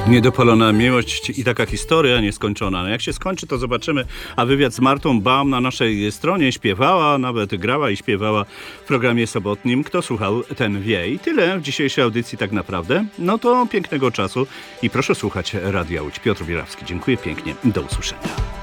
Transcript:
Niedopalona miłość i taka historia nieskończona. No jak się skończy, to zobaczymy. A wywiad z Martą Baum na naszej stronie śpiewała, nawet grała i śpiewała w programie sobotnim. Kto słuchał, ten wie. I tyle w dzisiejszej audycji tak naprawdę. No to pięknego czasu i proszę słuchać Radia Łódź. Piotr Wierawski, dziękuję pięknie. Do usłyszenia.